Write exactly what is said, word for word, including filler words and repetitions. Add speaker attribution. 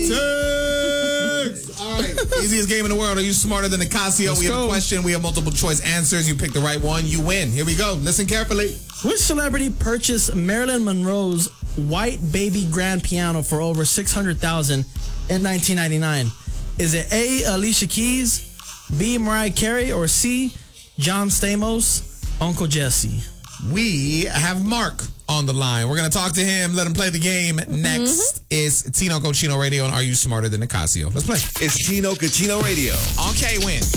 Speaker 1: Six. All right. Easiest game in the world. Are you smarter than Nicasio? We have
Speaker 2: go.
Speaker 1: a question. We have multiple choice answers. You pick the right one. You win. Here we go. Listen carefully.
Speaker 2: Which celebrity purchased Marilyn Monroe's white baby grand piano for over six hundred thousand dollars in nineteen ninety-nine? Is it A, Alicia Keys, B, Mariah Carey, or C, John Stamos, Uncle Jesse?
Speaker 1: We have Mark on the line. We're going to talk to him, let him play the game. Next mm-hmm. is Tino Cochino Radio, and Are You Smarter Than Nicasio? Let's play.
Speaker 3: It's Tino Cochino Radio
Speaker 1: on K-Win.